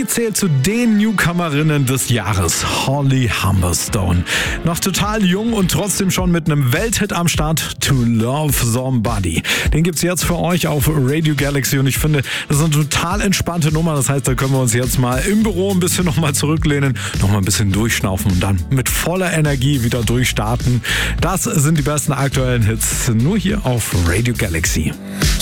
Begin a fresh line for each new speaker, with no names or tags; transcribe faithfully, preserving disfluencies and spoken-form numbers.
Sie zählt zu den Newcomerinnen des Jahres, Holly Humberstone. Noch total jung und trotzdem schon mit einem Welthit am Start, To Love Somebody. Den gibt's jetzt für euch auf Radio Galaxy und ich finde, das ist eine total entspannte Nummer. Das heißt, da können wir uns jetzt mal im Büro ein bisschen nochmal zurücklehnen, nochmal ein bisschen durchschnaufen und dann mit voller Energie wieder durchstarten. Das sind die besten aktuellen Hits, nur hier auf Radio Galaxy.